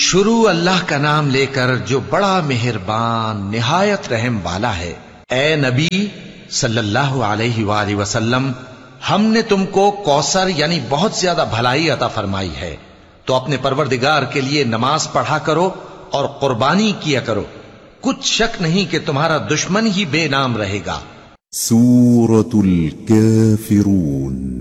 शुरू अल्लाह का नाम लेकर जो बड़ा मेहरबान निहायत रहम वाला है। ए नबी सल्लल्लाहु अलैहि वसल्लम, हमने तुमको कौसर यानी बहुत ज्यादा भलाई अता फरमाई है, तो अपने परवरदिगार के लिए नमाज पढ़ा करो और कुर्बानी किया करो। कुछ शक नहीं कि तुम्हारा दुश्मन ही बेनाम रहेगा। सूरतुल काफिरून।